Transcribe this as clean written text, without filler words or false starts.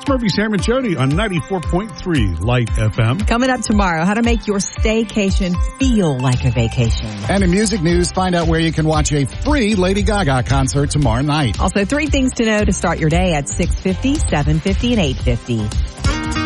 It's Murphy, Sam, and Jody on 94.3 Light FM. Coming up tomorrow, how to make your staycation feel like a vacation. And in music news, find out where you can watch a free Lady Gaga concert tomorrow night. Also, 3 things to know to start your day at 6:50, 7:50, and 8:50.